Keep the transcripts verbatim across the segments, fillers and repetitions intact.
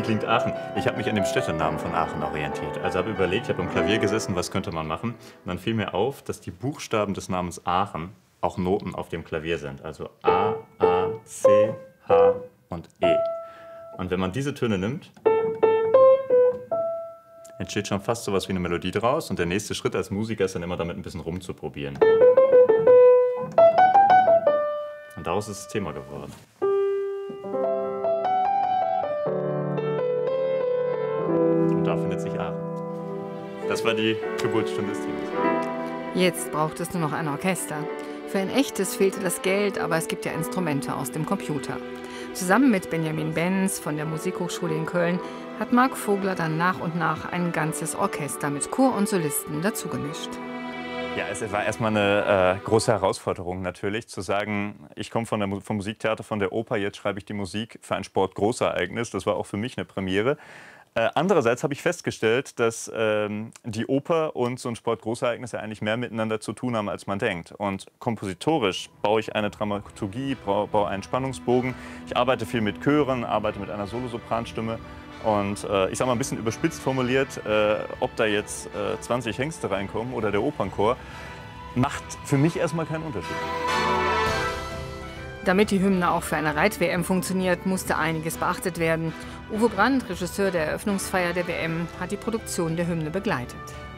Wie klingt Aachen? Ich habe mich an dem Städtenamen von Aachen orientiert. Also habe überlegt, ich habe am Klavier gesessen, was könnte man machen? Und dann fiel mir auf, dass die Buchstaben des Namens Aachen auch Noten auf dem Klavier sind. Also A, A, C, H und E. Und wenn man diese Töne nimmt, entsteht schon fast sowas wie eine Melodie draus. Und der nächste Schritt als Musiker ist dann immer damit ein bisschen rumzuprobieren. Und daraus ist das Thema geworden. Und da findet sich Aachen. Das war die Geburtsstunde des Themas. Jetzt braucht es nur noch ein Orchester. Für ein echtes fehlte das Geld, aber es gibt ja Instrumente aus dem Computer. Zusammen mit Benjamin Benz von der Musikhochschule in Köln hat Marc Vogler dann nach und nach ein ganzes Orchester mit Chor und Solisten dazugemischt. Ja, es war erstmal eine äh, große Herausforderung natürlich, zu sagen, ich komme von der, vom Musiktheater, von der Oper, jetzt schreibe ich die Musik für ein Sportgroßereignis. Das war auch für mich eine Premiere. Äh, andererseits habe ich festgestellt, dass ähm, die Oper und so ein Sportgroßereignis ja eigentlich mehr miteinander zu tun haben, als man denkt. Und kompositorisch baue ich eine Dramaturgie, baue einen Spannungsbogen. Ich arbeite viel mit Chören, arbeite mit einer Solosopranstimme. Und äh, ich sage mal ein bisschen überspitzt formuliert, äh, ob da jetzt äh, zwanzig Hengste reinkommen oder der Opernchor, macht für mich erstmal keinen Unterschied. Damit die Hymne auch für eine Reit-W M funktioniert, musste einiges beachtet werden. Uwe Brandt, Regisseur der Eröffnungsfeier der W M, hat die Produktion der Hymne begleitet.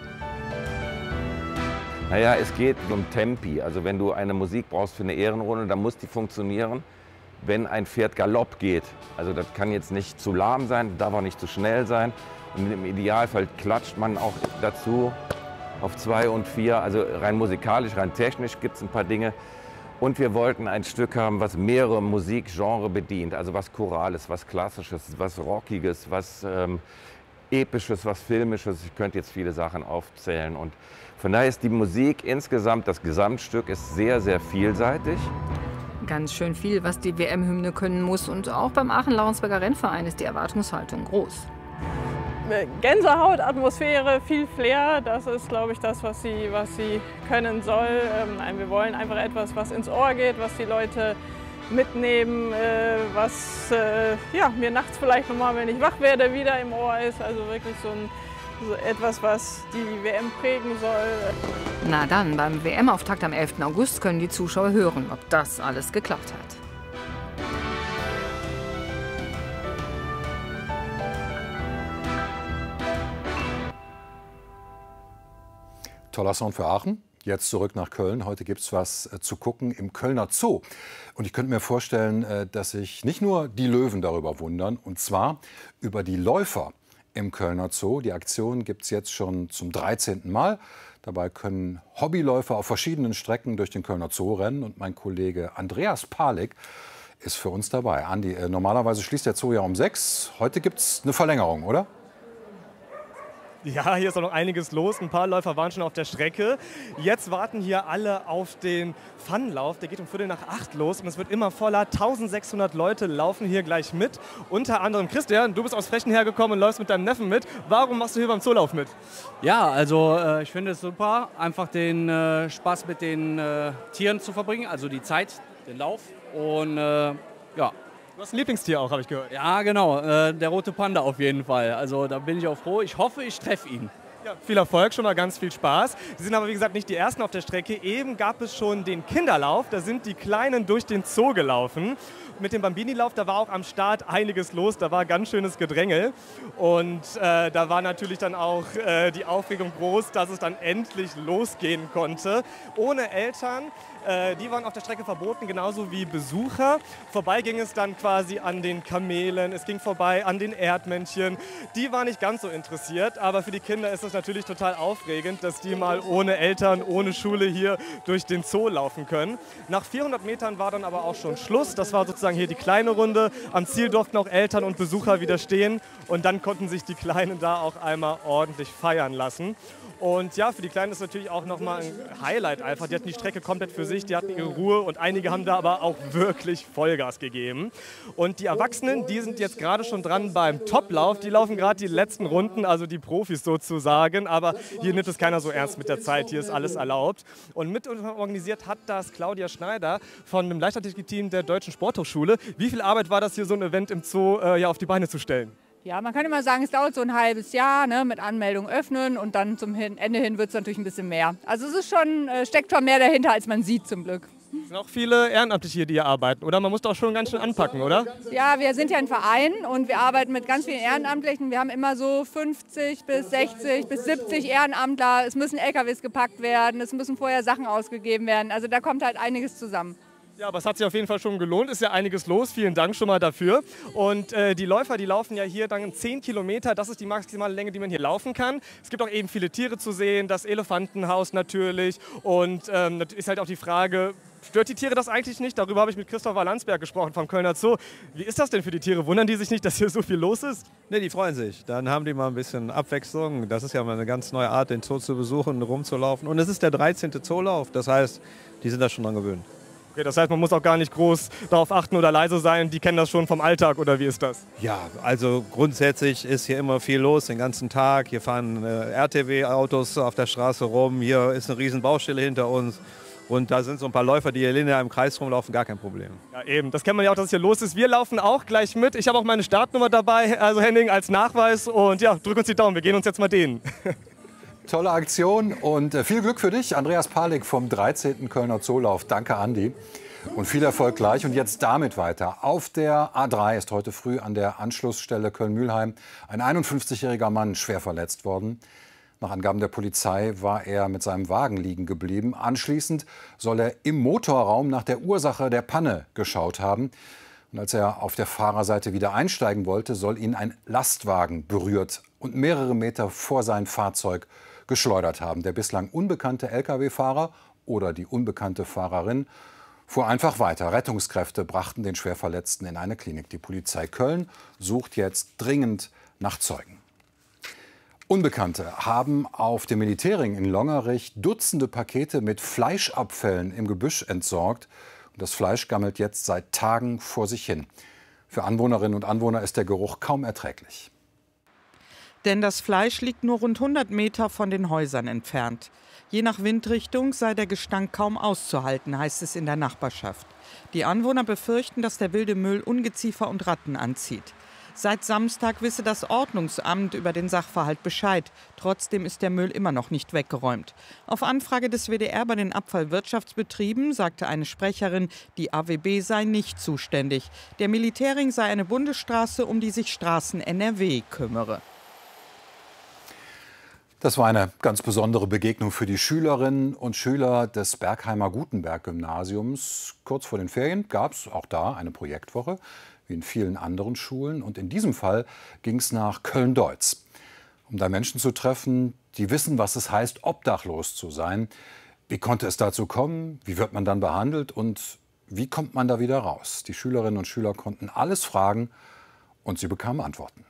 Naja, es geht um Tempi. Also wenn du eine Musik brauchst für eine Ehrenrunde, dann muss die funktionieren. Wenn ein Pferd Galopp geht, also das kann jetzt nicht zu lahm sein, darf auch nicht zu schnell sein. Und im Idealfall klatscht man auch dazu auf zwei und vier. Also rein musikalisch, rein technisch gibt es ein paar Dinge. Und wir wollten ein Stück haben, was mehrere Musikgenres bedient. Also was Chorales, was Klassisches, was Rockiges, was ähm, Episches, was Filmisches. Ich könnte jetzt viele Sachen aufzählen. Und von daher ist die Musik insgesamt, das Gesamtstück ist sehr, sehr vielseitig. Ganz schön viel, was die W M-Hymne können muss. Und auch beim Aachen-Laurensberger Rennverein ist die Erwartungshaltung groß. Gänsehaut, Atmosphäre, viel Flair, das ist, glaube ich, das, was sie, was sie können soll. Ähm, wir wollen einfach etwas, was ins Ohr geht, was die Leute mitnehmen, äh, was äh, ja, mir nachts vielleicht nochmal, wenn ich wach werde, wieder im Ohr ist. Also wirklich so, ein, so etwas, was die W M prägen soll. Na dann, beim W M-Auftakt am elften August können die Zuschauer hören, ob das alles geklappt hat. Toller Sound für Aachen. Jetzt zurück nach Köln. Heute gibt es was äh, zu gucken im Kölner Zoo. Und ich könnte mir vorstellen, äh, dass sich nicht nur die Löwen darüber wundern, und zwar über die Läufer im Kölner Zoo. Die Aktion gibt es jetzt schon zum dreizehnten Mal. Dabei können Hobbyläufer auf verschiedenen Strecken durch den Kölner Zoo rennen. Und mein Kollege Andreas Palik ist für uns dabei. Andi, äh, normalerweise schließt der Zoo ja um sechs. Heute gibt es eine Verlängerung, oder? Ja, hier ist auch noch einiges los. Ein paar Läufer waren schon auf der Strecke. Jetzt warten hier alle auf den Funlauf. Der geht um Viertel nach acht los und es wird immer voller. eintausendsechshundert Leute laufen hier gleich mit. Unter anderem Christian, du bist aus Frechen hergekommen und läufst mit deinem Neffen mit. Warum machst du hier beim Zoolauf mit? Ja, also äh, ich finde es super, einfach den äh, Spaß mit den äh, Tieren zu verbringen, also die Zeit, den Lauf. Und äh, ja. Du hast ein Lieblingstier auch, habe ich gehört. Ja, genau, äh, der rote Panda auf jeden Fall. Also da bin ich auch froh. Ich hoffe, ich treffe ihn. Ja, viel Erfolg, schon mal ganz viel Spaß. Sie sind aber wie gesagt nicht die Ersten auf der Strecke. Eben gab es schon den Kinderlauf, da sind die Kleinen durch den Zoo gelaufen. Mit dem Bambini-Lauf, da war auch am Start einiges los, da war ganz schönes Gedränge. Und äh, da war natürlich dann auch äh, die Aufregung groß, dass es dann endlich losgehen konnte. Ohne Eltern, äh, die waren auf der Strecke verboten, genauso wie Besucher. Vorbei ging es dann quasi an den Kamelen, es ging vorbei an den Erdmännchen. Die waren nicht ganz so interessiert, aber für die Kinder ist es natürlich total aufregend, dass die mal ohne Eltern, ohne Schule hier durch den Zoo laufen können. Nach vierhundert Metern war dann aber auch schon Schluss. Das war sozusagen hier die kleine Runde. Am Ziel durften auch Eltern und Besucher wieder stehen und dann konnten sich die Kleinen da auch einmal ordentlich feiern lassen. Und ja, für die Kleinen ist natürlich auch nochmal ein Highlight einfach. Die hatten die Strecke komplett für sich, die hatten ihre Ruhe und einige haben da aber auch wirklich Vollgas gegeben. Und die Erwachsenen, die sind jetzt gerade schon dran beim Toplauf. Die laufen gerade die letzten Runden, also die Profis sozusagen. Aber hier nimmt es keiner so ernst mit der Zeit, hier ist alles erlaubt. Und mit organisiert hat das Claudia Schneider von dem Leichtathletik-Team der Deutschen Sporthochschule. Wie viel Arbeit war das hier, so ein Event im Zoo äh, ja, auf die Beine zu stellen? Ja, man kann immer sagen, es dauert so ein halbes Jahr, ne, mit Anmeldung öffnen und dann zum Ende hin wird es natürlich ein bisschen mehr. Also es ist schon, steckt schon mehr dahinter, als man sieht zum Glück. Es sind auch viele Ehrenamtliche hier, die hier arbeiten, oder? Man muss doch schon ganz schön anpacken, oder? Ja, wir sind ja ein Verein und wir arbeiten mit ganz vielen Ehrenamtlichen. Wir haben immer so fünfzig bis sechzig bis siebzig Ehrenamtler. Es müssen L K Ws gepackt werden, es müssen vorher Sachen ausgegeben werden. Also da kommt halt einiges zusammen. Ja, aber es hat sich auf jeden Fall schon gelohnt, ist ja einiges los, vielen Dank schon mal dafür. Und äh, die Läufer, die laufen ja hier dann zehn Kilometer, das ist die maximale Länge, die man hier laufen kann. Es gibt auch eben viele Tiere zu sehen, das Elefantenhaus natürlich und ähm, ist halt auch die Frage, stört die Tiere das eigentlich nicht? Darüber habe ich mit Christopher Landsberg gesprochen vom Kölner Zoo. Wie ist das denn für die Tiere? Wundern die sich nicht, dass hier so viel los ist? Ne, die freuen sich. Dann haben die mal ein bisschen Abwechslung. Das ist ja mal eine ganz neue Art, den Zoo zu besuchen, rumzulaufen. Und es ist der dreizehnte Zoolauf, das heißt, die sind da schon dran gewöhnt. Okay, das heißt, man muss auch gar nicht groß darauf achten oder leise sein. Die kennen das schon vom Alltag, oder wie ist das? Ja, also grundsätzlich ist hier immer viel los den ganzen Tag. Hier fahren äh, R T W-Autos auf der Straße rum. Hier ist eine riesen Baustelle hinter uns. Und da sind so ein paar Läufer, die hier linear im Kreis rumlaufen, gar kein Problem. Ja, eben. Das kennt man ja auch, dass es hier los ist. Wir laufen auch gleich mit. Ich habe auch meine Startnummer dabei, also Henning, als Nachweis. Und ja, drück uns die Daumen. Wir gehen uns jetzt mal dehnen. Tolle Aktion und viel Glück für dich, Andreas Palik vom dreizehnten Kölner Zoolauf. Danke, Andi. Und viel Erfolg gleich. Und jetzt damit weiter. Auf der A drei ist heute früh an der Anschlussstelle Köln-Mühlheim ein einundfünfzigjähriger Mann schwer verletzt worden. Nach Angaben der Polizei war er mit seinem Wagen liegen geblieben. Anschließend soll er im Motorraum nach der Ursache der Panne geschaut haben. Und als er auf der Fahrerseite wieder einsteigen wollte, soll ihn ein Lastwagen berührt und mehrere Meter vor sein Fahrzeug geschleudert haben. Der bislang unbekannte L K W-Fahrer oder die unbekannte Fahrerin fuhr einfach weiter. Rettungskräfte brachten den Schwerverletzten in eine Klinik. Die Polizei Köln sucht jetzt dringend nach Zeugen. Unbekannte haben auf dem Militärring in Longerich Dutzende Pakete mit Fleischabfällen im Gebüsch entsorgt. Und das Fleisch gammelt jetzt seit Tagen vor sich hin. Für Anwohnerinnen und Anwohner ist der Geruch kaum erträglich. Denn das Fleisch liegt nur rund hundert Meter von den Häusern entfernt. Je nach Windrichtung sei der Gestank kaum auszuhalten, heißt es in der Nachbarschaft. Die Anwohner befürchten, dass der wilde Müll Ungeziefer und Ratten anzieht. Seit Samstag wisse das Ordnungsamt über den Sachverhalt Bescheid. Trotzdem ist der Müll immer noch nicht weggeräumt. Auf Anfrage des W D R bei den Abfallwirtschaftsbetrieben sagte eine Sprecherin, die A W B sei nicht zuständig. Der Militärring sei eine Bundesstraße, um die sich Straßen N R W kümmere. Das war eine ganz besondere Begegnung für die Schülerinnen und Schüler des Bergheimer Gutenberg-Gymnasiums. Kurz vor den Ferien gab es auch da eine Projektwoche, wie in vielen anderen Schulen. Und in diesem Fall ging es nach Köln-Deutz, um da Menschen zu treffen, die wissen, was es heißt, obdachlos zu sein. Wie konnte es dazu kommen? Wie wird man dann behandelt? Und wie kommt man da wieder raus? Die Schülerinnen und Schüler konnten alles fragen und sie bekamen Antworten.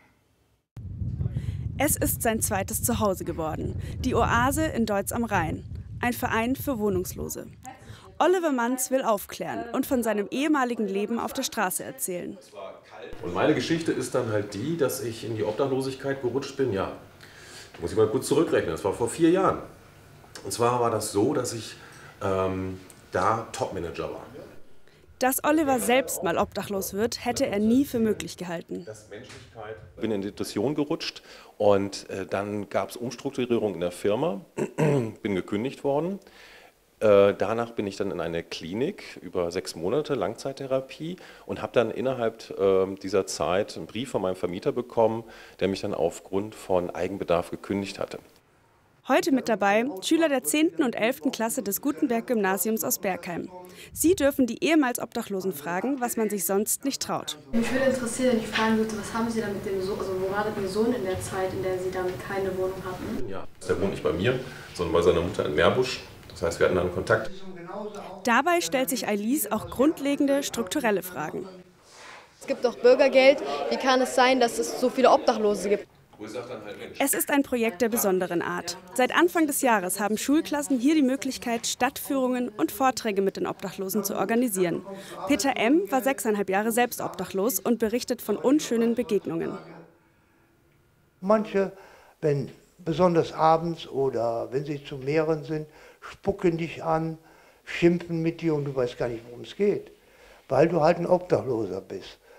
Es ist sein zweites Zuhause geworden, die Oase in Deutz am Rhein, ein Verein für Wohnungslose. Oliver Manz will aufklären und von seinem ehemaligen Leben auf der Straße erzählen. Und meine Geschichte ist dann halt die, dass ich in die Obdachlosigkeit gerutscht bin. Ja, da muss ich mal kurz zurückrechnen, das war vor vier Jahren. Und zwar war das so, dass ich ähm, da Topmanager war. Dass Oliver selbst mal obdachlos wird, hätte er nie für möglich gehalten. Ich bin in Depression gerutscht und äh, dann gab es Umstrukturierung in der Firma, bin gekündigt worden. Äh, danach bin ich dann in eine Klinik über sechs Monate Langzeittherapie und habe dann innerhalb äh, dieser Zeit einen Brief von meinem Vermieter bekommen, der mich dann aufgrund von Eigenbedarf gekündigt hatte. Heute mit dabei Schüler der zehnten und elften Klasse des Gutenberg-Gymnasiums aus Bergheim. Sie dürfen die ehemals Obdachlosen fragen, was man sich sonst nicht traut. Mich würde interessieren, wenn ich fragen würde, was haben Sie da mit dem Sohn, also wo war Ihr Sohn in der Zeit, in der Sie dann keine Wohnung hatten? Ja, der wohnt nicht bei mir, sondern bei seiner Mutter in Meerbusch. Das heißt, wir hatten dann Kontakt. Dabei stellt sich Alice auch grundlegende strukturelle Fragen. Es gibt doch Bürgergeld. Wie kann es sein, dass es so viele Obdachlose gibt? Es ist ein Projekt der besonderen Art. Seit Anfang des Jahres haben Schulklassen hier die Möglichkeit, Stadtführungen und Vorträge mit den Obdachlosen zu organisieren. Peter M. war sechseinhalb Jahre selbst obdachlos und berichtet von unschönen Begegnungen. Manche, wenn besonders abends oder wenn sie zu mehreren sind, spucken dich an, schimpfen mit dir und du weißt gar nicht, worum es geht, weil du halt ein Obdachloser bist.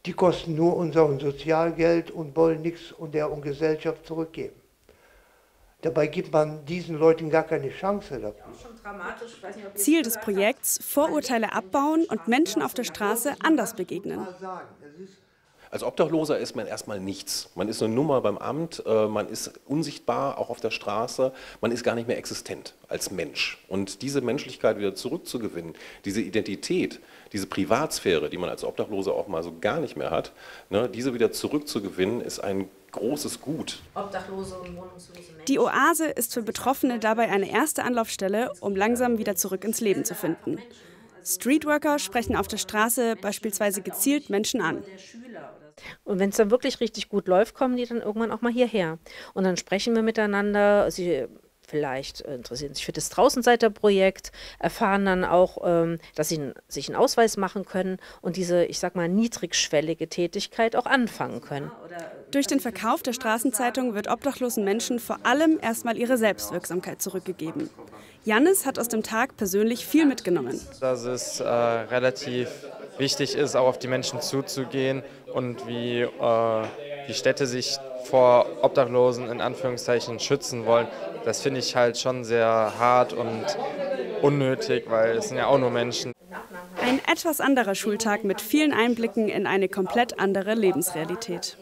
Die kosten nur unser Sozialgeld und wollen nichts und der und Gesellschaft zurückgeben. Dabei gibt man diesen Leuten gar keine Chance dafür. Ziel des Projekts: Vorurteile abbauen und Menschen auf der Straße anders begegnen. Als Obdachloser ist man erstmal nichts. Man ist eine Nummer beim Amt, äh, man ist unsichtbar, auch auf der Straße, man ist gar nicht mehr existent als Mensch. Und diese Menschlichkeit wieder zurückzugewinnen, diese Identität, diese Privatsphäre, die man als Obdachloser auch mal so gar nicht mehr hat, ne, diese wieder zurückzugewinnen, ist ein großes Gut. Obdachlose und wohnungslose Menschen. Die Oase ist für Betroffene dabei eine erste Anlaufstelle, um langsam wieder zurück ins Leben zu finden. Streetworker sprechen auf der Straße beispielsweise gezielt Menschen an. Und wenn es dann wirklich richtig gut läuft, kommen die dann irgendwann auch mal hierher. Und dann sprechen wir miteinander. Sie vielleicht interessieren sich für das Draußenseiterprojekt, erfahren dann auch, ähm, dass sie sich einen Ausweis machen können und diese, ich sag mal, niedrigschwellige Tätigkeit auch anfangen können. Durch den Verkauf der Straßenzeitung wird obdachlosen Menschen vor allem erstmal ihre Selbstwirksamkeit zurückgegeben. Jannis hat aus dem Tag persönlich viel mitgenommen. Dass es äh, relativ wichtig ist, auch auf die Menschen zuzugehen und wie äh, die Städte sich vor Obdachlosen in Anführungszeichen schützen wollen. Das finde ich halt schon sehr hart und unnötig, weil es sind ja auch nur Menschen. Ein etwas anderer Schultag mit vielen Einblicken in eine komplett andere Lebensrealität.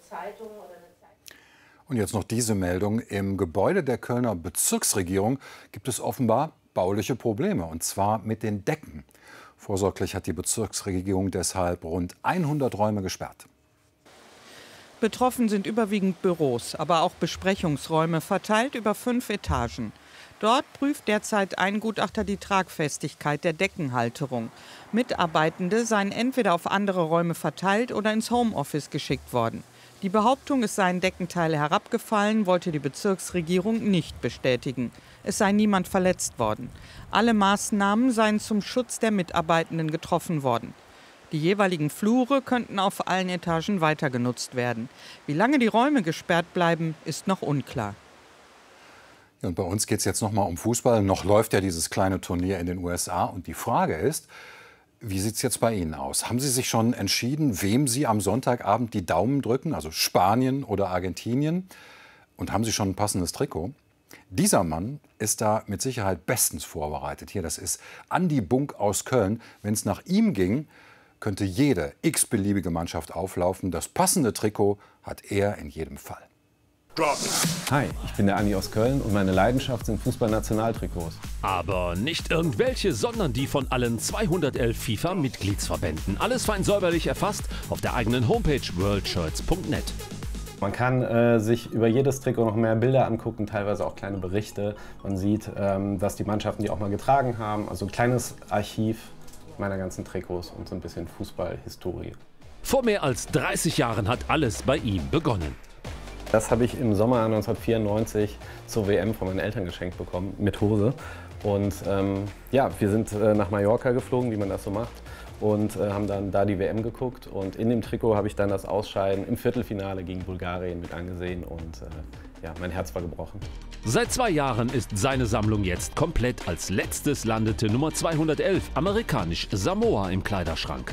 Und jetzt noch diese Meldung. Im Gebäude der Kölner Bezirksregierung gibt es offenbar bauliche Probleme, und zwar mit den Decken. Vorsorglich hat die Bezirksregierung deshalb rund hundert Räume gesperrt. Betroffen sind überwiegend Büros, aber auch Besprechungsräume verteilt über fünf Etagen. Dort prüft derzeit ein Gutachter die Tragfestigkeit der Deckenhalterung. Mitarbeitende seien entweder auf andere Räume verteilt oder ins Homeoffice geschickt worden. Die Behauptung, es seien Deckenteile herabgefallen, wollte die Bezirksregierung nicht bestätigen. Es sei niemand verletzt worden. Alle Maßnahmen seien zum Schutz der Mitarbeitenden getroffen worden. Die jeweiligen Flure könnten auf allen Etagen weiter genutzt werden. Wie lange die Räume gesperrt bleiben, ist noch unklar. Ja, und bei uns geht es jetzt noch mal um Fußball. Noch läuft ja dieses kleine Turnier in den U S A. Und die Frage ist, wie sieht es jetzt bei Ihnen aus? Haben Sie sich schon entschieden, wem Sie am Sonntagabend die Daumen drücken? Also Spanien oder Argentinien? Und haben Sie schon ein passendes Trikot? Dieser Mann ist da mit Sicherheit bestens vorbereitet. Hier, das ist Andi Bunk aus Köln. Wenn es nach ihm ging, könnte jede x-beliebige Mannschaft auflaufen. Das passende Trikot hat er in jedem Fall. Hi, ich bin der Andi aus Köln und meine Leidenschaft sind Fußball-Nationaltrikots. Aber nicht irgendwelche, sondern die von allen zweihundertelf FIFA-Mitgliedsverbänden. Alles fein säuberlich erfasst auf der eigenen Homepage world shirts punkt net. Man kann äh, sich über jedes Trikot noch mehr Bilder angucken, teilweise auch kleine Berichte. Man sieht, ähm, was die Mannschaften die auch mal getragen haben. Also ein kleines Archiv meiner ganzen Trikots und so ein bisschen Fußballhistorie. Vor mehr als dreißig Jahren hat alles bei ihm begonnen. Das habe ich im Sommer neunzehnhundertvierundneunzig zur W M von meinen Eltern geschenkt bekommen, mit Hose. Und ähm, ja, wir sind äh, nach Mallorca geflogen, wie man das so macht, und äh, haben dann da die W M geguckt. Und in dem Trikot habe ich dann das Ausscheiden im Viertelfinale gegen Bulgarien mit angesehen und äh, ja, mein Herz war gebrochen. Seit zwei Jahren ist seine Sammlung jetzt komplett. Als letztes landete Nummer zweihundertelf, amerikanisch Samoa, im Kleiderschrank.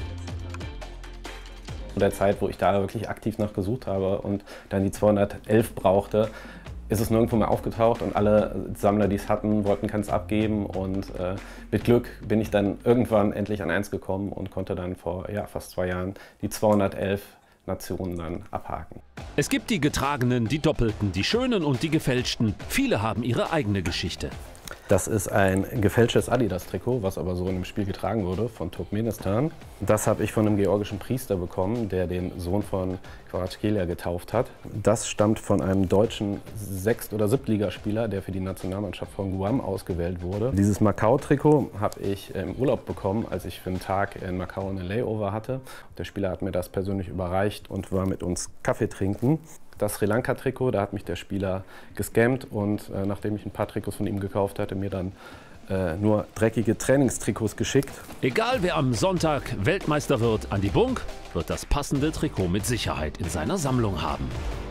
In der Zeit, wo ich da wirklich aktiv nach gesucht habe und dann die zweihundertelf brauchte, ist es nirgendwo mehr aufgetaucht und alle Sammler, die es hatten, wollten keins abgeben. Und äh, mit Glück bin ich dann irgendwann endlich an eins gekommen und konnte dann vor ja, fast zwei Jahren die zweihundertelf Nationen dann abhaken. Es gibt die getragenen, die doppelten, die schönen und die gefälschten. Viele haben ihre eigene Geschichte. Das ist ein gefälschtes Adidas-Trikot, was aber so in dem Spiel getragen wurde, von Turkmenistan. Das habe ich von einem georgischen Priester bekommen, der den Sohn von Kvaratskhelia getauft hat. Das stammt von einem deutschen Sechst- oder Siebtligaspieler, der für die Nationalmannschaft von Guam ausgewählt wurde. Dieses Macau-Trikot habe ich im Urlaub bekommen, als ich für einen Tag in Macau eine Layover hatte. Der Spieler hat mir das persönlich überreicht und war mit uns Kaffee trinken. Das Sri Lanka-Trikot, da hat mich der Spieler gescammt und äh, nachdem ich ein paar Trikots von ihm gekauft hatte, mir dann äh, nur dreckige Trainingstrikots geschickt. Egal wer am Sonntag Weltmeister wird, Andi Bunk wird das passende Trikot mit Sicherheit in seiner Sammlung haben.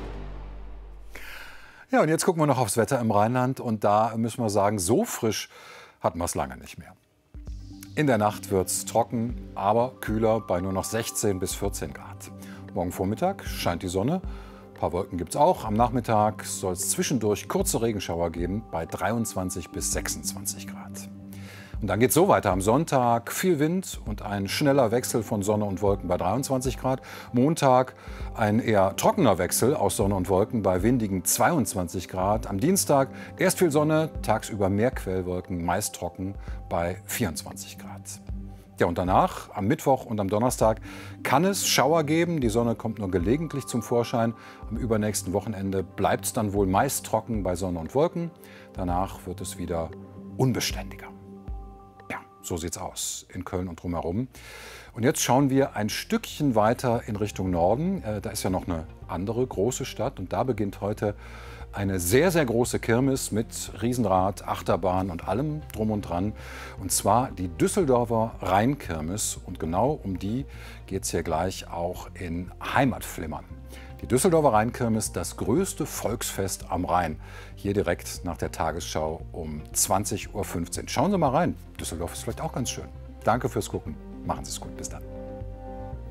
Ja, und jetzt gucken wir noch aufs Wetter im Rheinland und da müssen wir sagen, so frisch hatten wir es lange nicht mehr. In der Nacht wird es trocken, aber kühler bei nur noch sechzehn bis vierzehn Grad. Morgen Vormittag scheint die Sonne. Ein paar Wolken gibt es auch. Am Nachmittag soll es zwischendurch kurze Regenschauer geben bei dreiundzwanzig bis sechsundzwanzig Grad. Und dann geht es so weiter. Am Sonntag viel Wind und ein schneller Wechsel von Sonne und Wolken bei dreiundzwanzig Grad. Montag ein eher trockener Wechsel aus Sonne und Wolken bei windigen zweiundzwanzig Grad. Am Dienstag erst viel Sonne, tagsüber mehr Quellwolken, meist trocken bei vierundzwanzig Grad. Ja, und danach, am Mittwoch und am Donnerstag, kann es Schauer geben. Die Sonne kommt nur gelegentlich zum Vorschein. Am übernächsten Wochenende bleibt es dann wohl meist trocken bei Sonne und Wolken. Danach wird es wieder unbeständiger. Ja, so sieht's aus in Köln und drumherum. Und jetzt schauen wir ein Stückchen weiter in Richtung Norden. Äh, da ist ja noch eine andere große Stadt und da beginnt heute eine sehr, sehr große Kirmes mit Riesenrad, Achterbahn und allem drum und dran. Und zwar die Düsseldorfer Rheinkirmes. Und genau um die geht es hier gleich auch in Heimatflimmern. Die Düsseldorfer Rheinkirmes, das größte Volksfest am Rhein. Hier direkt nach der Tagesschau um zwanzig Uhr fünfzehn. Schauen Sie mal rein. Düsseldorf ist vielleicht auch ganz schön. Danke fürs Gucken. Machen Sie es gut. Bis dann.